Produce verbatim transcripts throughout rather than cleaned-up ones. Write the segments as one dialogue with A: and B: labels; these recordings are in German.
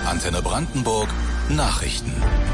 A: Antenne Brandenburg Nachrichten.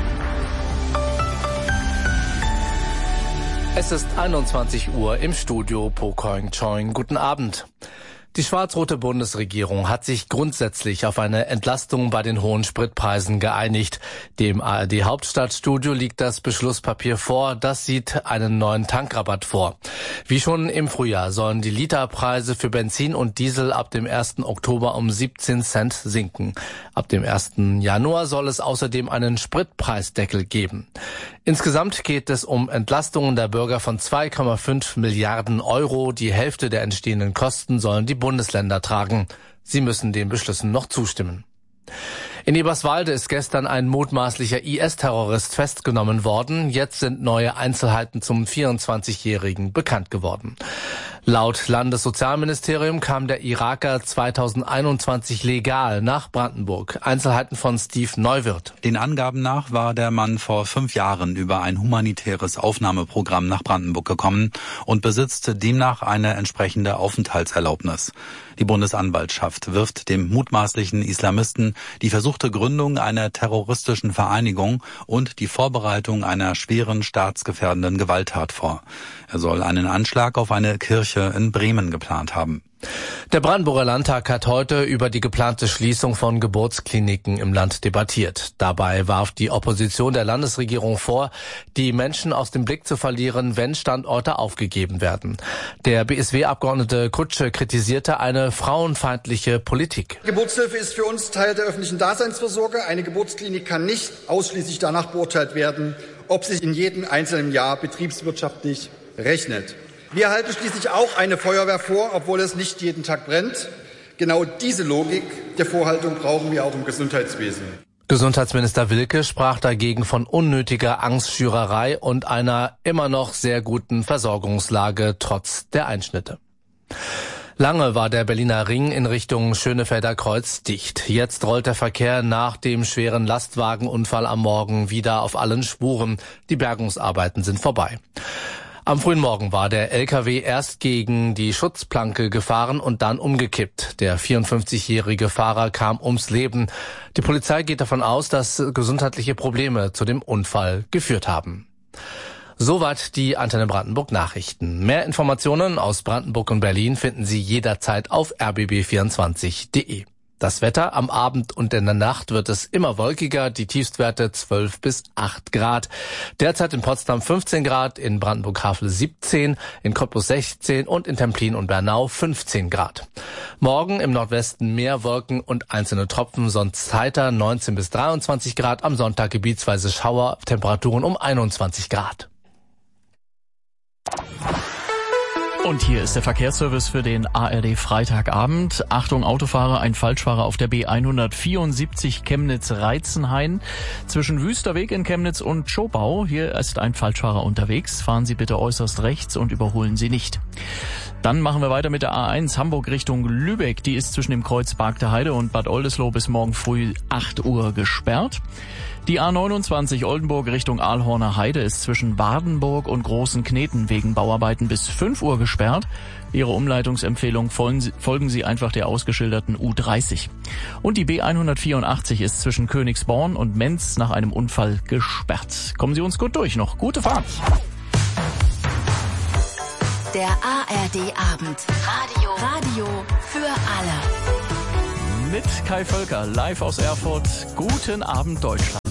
B: Es ist einundzwanzig Uhr im Studio Pokoing Choing. Guten Abend. Die schwarz-rote Bundesregierung hat sich grundsätzlich auf eine Entlastung bei den hohen Spritpreisen geeinigt. Dem A R D-Hauptstadtstudio liegt das Beschlusspapier vor. Das sieht einen neuen Tankrabatt vor. Wie schon im Frühjahr sollen die Literpreise für Benzin und Diesel ab dem ersten Oktober um siebzehn Cent sinken. Ab dem ersten Januar soll es außerdem einen Spritpreisdeckel geben. Insgesamt geht es um Entlastungen der Bürger von zwei Komma fünf Milliarden Euro. Die Hälfte der entstehenden Kosten sollen die Bundesländer tragen. Sie müssen den Beschlüssen noch zustimmen. In Eberswalde ist gestern ein mutmaßlicher I S-Terrorist festgenommen worden. Jetzt sind neue Einzelheiten zum vierundzwanzigjährigen bekannt geworden. Laut Landessozialministerium kam der Iraker zweitausendeinundzwanzig legal nach Brandenburg. Einzelheiten von Steve Neuwirth.
C: Den Angaben nach war der Mann vor fünf Jahren über ein humanitäres Aufnahmeprogramm nach Brandenburg gekommen und besitzt demnach eine entsprechende Aufenthaltserlaubnis. Die Bundesanwaltschaft wirft dem mutmaßlichen Islamisten die versuchte Gründung einer terroristischen Vereinigung und die Vorbereitung einer schweren staatsgefährdenden Gewalttat vor. Er soll einen Anschlag auf eine Kirche in Bremen geplant haben.
B: Der Brandenburger Landtag hat heute über die geplante Schließung von Geburtskliniken im Land debattiert. Dabei warf die Opposition der Landesregierung vor, die Menschen aus dem Blick zu verlieren, wenn Standorte aufgegeben werden. Der B S W-Abgeordnete Kutsche kritisierte eine frauenfeindliche Politik.
D: Geburtshilfe ist für uns Teil der öffentlichen Daseinsvorsorge. Eine Geburtsklinik kann nicht ausschließlich danach beurteilt werden, ob sich in jedem einzelnen Jahr betriebswirtschaftlich rechnet. Wir halten schließlich auch eine Feuerwehr vor, obwohl es nicht jeden Tag brennt. Genau diese Logik der Vorhaltung brauchen wir auch im Gesundheitswesen.
B: Gesundheitsminister Wilke sprach dagegen von unnötiger Angstschürerei und einer immer noch sehr guten Versorgungslage trotz der Einschnitte. Lange war der Berliner Ring in Richtung Schönefelder Kreuz dicht. Jetzt rollt der Verkehr nach dem schweren Lastwagenunfall am Morgen wieder auf allen Spuren. Die Bergungsarbeiten sind vorbei. Am frühen Morgen war der L K W erst gegen die Schutzplanke gefahren und dann umgekippt. Der vierundfünfzigjährige Fahrer kam ums Leben. Die Polizei geht davon aus, dass gesundheitliche Probleme zu dem Unfall geführt haben. Soweit die Antenne Brandenburg Nachrichten. Mehr Informationen aus Brandenburg und Berlin finden Sie jederzeit auf r b b vierundzwanzig punkt de. Das Wetter: am Abend und in der Nacht wird es immer wolkiger, die Tiefstwerte zwölf bis acht Grad. Derzeit in Potsdam fünfzehn Grad, in Brandenburg-Havel siebzehn, in Cottbus sechzehn und in Templin und Bernau fünfzehn Grad. Morgen im Nordwesten mehr Wolken und einzelne Tropfen, sonst heiter neunzehn bis dreiundzwanzig Grad, am Sonntag gebietsweise Schauer, Temperaturen um einundzwanzig Grad.
E: Und hier ist der Verkehrsservice für den A R D Freitagabend. Achtung Autofahrer, ein Falschfahrer auf der B hundertvierundsiebzig Chemnitz-Reitzenhain. Zwischen Wüsterweg in Chemnitz und Schobau. Hier ist ein Falschfahrer unterwegs. Fahren Sie bitte äußerst rechts und überholen Sie nicht. Dann machen wir weiter mit der A eins Hamburg Richtung Lübeck. Die ist zwischen dem Kreuz Bargteheide und Bad Oldesloe bis morgen früh acht Uhr gesperrt. Die A neunundzwanzig Oldenburg Richtung Aalhorner Heide ist zwischen Wardenburg und Großen Kneten wegen Bauarbeiten bis fünf Uhr gesperrt. Ihre Umleitungsempfehlung folgen Sie einfach der ausgeschilderten U dreißig. Und die B hundertvierundachtzig ist zwischen Königsborn und Menz nach einem Unfall gesperrt. Kommen Sie uns gut durch noch. Gute Fahrt!
F: Der A R D-Abend. Radio. Radio für alle.
E: Mit Kai Völker live aus Erfurt. Guten Abend, Deutschland.